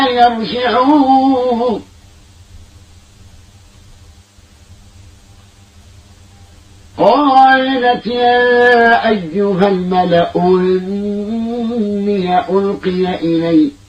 يرجعون قالت يا أيها الملأ إني ألقي إلي